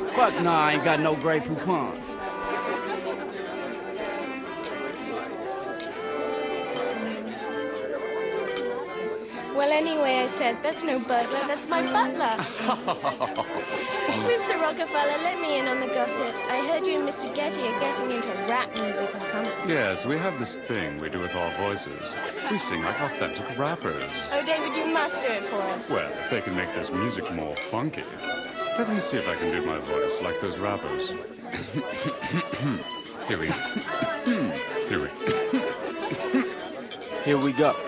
Fuck nah, I ain't got no Grey Poupon. Well, anyway, I said, that's no burglar, that's my butler. Mr. Rockefeller, let me in on the gossip. I heard you and Mr. Getty are getting into rap music or something. Yes, we have this thing we do with our voices. We sing like authentic rappers. Oh, David, you must do it for us. Well, if they can make this music more funky. Let me see if I can do my voice like those rappers. Here we go. Here we go.